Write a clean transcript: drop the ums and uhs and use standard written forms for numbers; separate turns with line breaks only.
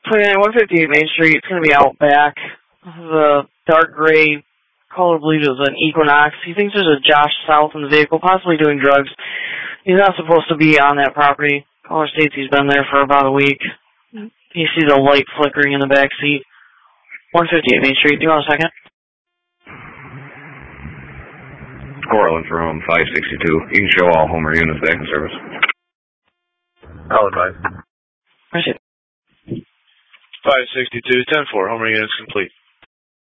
158 Main Street. It's going to be out back. The dark gray color believes is an Equinox. He thinks there's a Josh South in the vehicle, possibly doing drugs. He's not supposed to be on that property. Caller states he's been there for about a week. He sees a light flickering in the back seat. 158 Main Street. Do you want a second?
Cortland from 562. You can show all Homer units back in service.
I'll advise.
Appreciate it.
562, 10-4. Homer units complete.